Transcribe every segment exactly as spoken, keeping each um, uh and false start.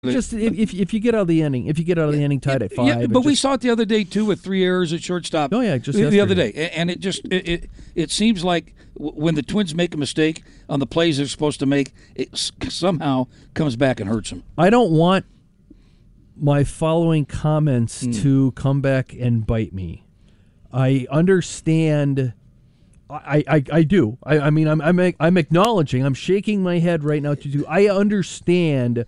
Just if, if if you get out of the inning, if you get out of the inning tied at five, yeah, but just, we saw it the other day too with three errors at shortstop. Oh yeah, just the, the other yesterday. day, and it just it it, it seems like when the Twins make a mistake on the plays they're supposed to make, it somehow comes back and hurts them. I don't want my following comments Mm. to come back and bite me. I understand. I, I, I do. I, I mean, I'm, I'm I'm acknowledging. I'm shaking my head right now to do. I understand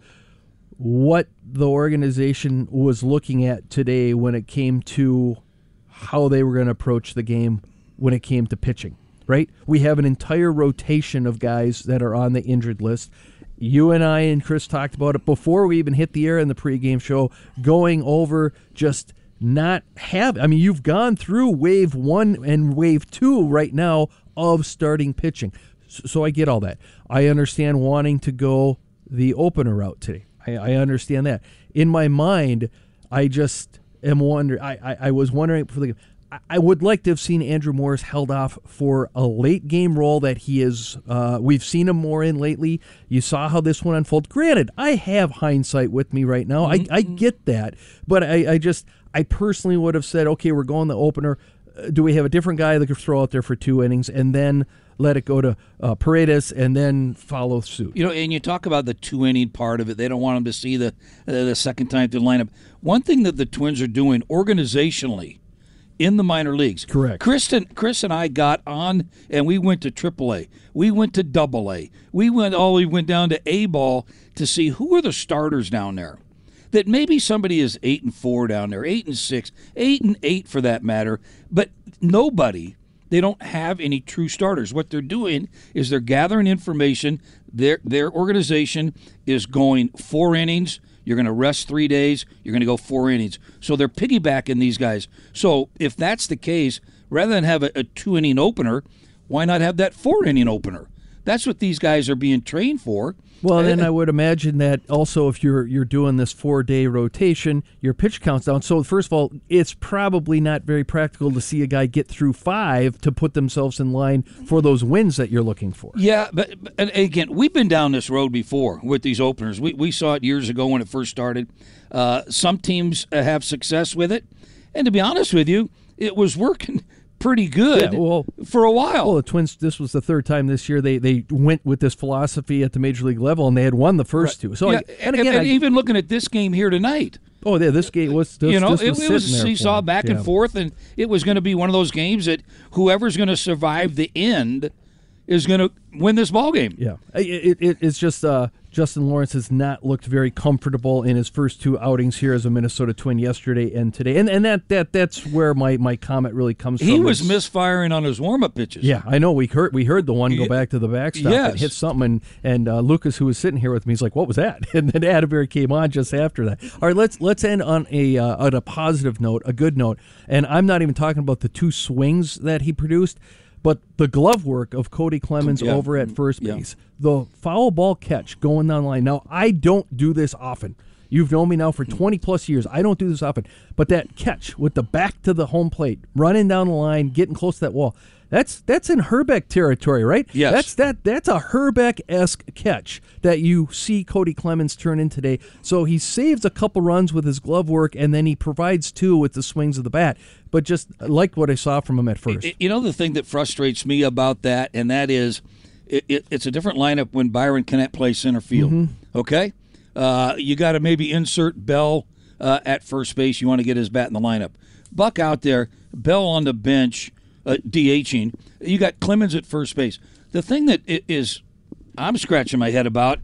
what the organization was looking at today when it came to how they were going to approach the game when it came to pitching, right? We have an entire rotation of guys that are on the injured list. You and I and Chris talked about it before we even hit the air in the pregame show, going over just not have. I mean, you've gone through wave one and wave two right now of starting pitching. So, so I get all that. I understand wanting to go the opener route today. I, I understand that. In my mind, I just am wondering. I, I, I was wondering for the. I, I would like to have seen Andrew Morris held off for a late game role that he is. Uh, we've seen him more in lately. You saw how this one unfolded. Granted, I have hindsight with me right now. Mm-hmm. I, I get that, but I, I just I personally would have said, okay, we're going the opener. Uh, do we have a different guy that could throw out there for two innings and then let it go to uh, Paredes and then follow suit? You know, and you talk about the two inning part of it. They don't want them to see the uh, the second time through the lineup. One thing that the Twins are doing organizationally in the minor leagues. Correct. Chris and, Chris and I got on, and we went to triple A. We went to double A. We went all we went down to A ball to see who are the starters down there. That maybe somebody is eight and four down there, eight and six, eight and eight for that matter, but nobody. They don't have any true starters. What they're doing is they're gathering information. Their their organization is going four innings. You're going to rest three days. You're going to go four innings. So they're piggybacking these guys. So if that's the case, rather than have a, a two-inning opener, why not have that four-inning opener? That's what these guys are being trained for. Well, then I would imagine that also if you're you're doing this four-day rotation, your pitch count's down. So first of all, it's probably not very practical to see a guy get through five to put themselves in line for those wins that you're looking for. Yeah, but, but and again, we've been down this road before with these openers. We we saw it years ago when it first started. Uh, some teams have success with it, and to be honest with you, it was working pretty good yeah, well, for a while. Well, the Twins, this was the third time this year they, they went with this philosophy at the major league level, and they had won the first right. two. So, yeah, I, and, and again, and I, even looking at this game here tonight. Oh, yeah, this game was this, you know, this it, was it was a there seesaw back yeah. and forth, and it was going to be one of those games that whoever's going to survive the end is going to win this ball game. Yeah, it, it, it's just uh, Justin Lawrence has not looked very comfortable in his first two outings here as a Minnesota Twin yesterday and today, and and that, that that's where my, my comment really comes he from. He was it's, misfiring on his warm-up pitches. Yeah, I know. We heard we heard the one go back to the backstop yes. and hit something, and, and uh, Lucas, who was sitting here with me, he's like, "What was that?" And then Atterbury came on just after that. All right, let's let's end on a uh, on a positive note, a good note, and I'm not even talking about the two swings that he produced. But the glove work of Cody Clemens yeah. over at first yeah. base, the foul ball catch going down the line. Now, I don't do this often. You've known me now for twenty-plus years. I don't do this often. But that catch with the back to the home plate, running down the line, getting close to that wall, that's that's in Herbeck territory, right? Yes. That's, that, that's a Herbeck-esque catch that you see Cody Clemens turn in today. So he saves a couple runs with his glove work, and then he provides two with the swings of the bat. But just like what I saw from him at first. You know the thing that frustrates me about that, and that is it, it, it's a different lineup when Byron Cannett plays center field, mm-hmm. okay? Uh, you got to maybe insert Bell uh, at first base. You want to get his bat in the lineup. Buck out there, Bell on the bench, uh, DHing. You got Clemens at first base. The thing that is I'm scratching my head about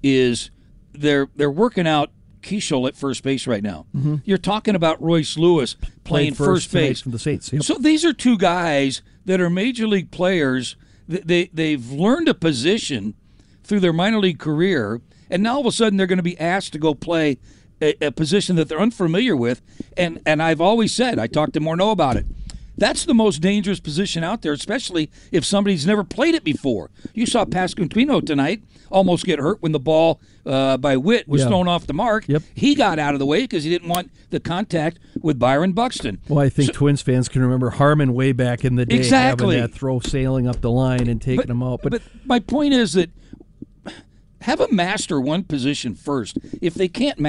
is they're they're working out Keishel at first base right now. Mm-hmm. You're talking about Royce Lewis playing first, first base from the Saints. Yep. So these are two guys that are major league players. They they've learned a position through their minor league career, and now all of a sudden they're going to be asked to go play a, a position that they're unfamiliar with. And and I've always said, I talked to Morneau about it. That's the most dangerous position out there, especially if somebody's never played it before. You saw Pasquantino tonight almost get hurt when the ball uh, by Witt was yeah. thrown off the mark. Yep. He got out of the way because he didn't want the contact with Byron Buxton. Well, I think so, Twins fans can remember Harmon way back in the day exactly. having that throw sailing up the line and taking but, him out. But, but my point is that have them master one position first. If they can't